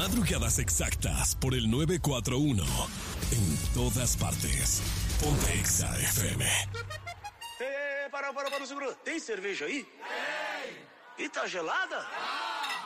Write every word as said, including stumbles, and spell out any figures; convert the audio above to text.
Madrugadas exactas por el nueve cuatro uno. En todas partes. Ponte Exa F M. Eh, para, para, para, segura. Tem cerveja aí? Tem. E tá gelada?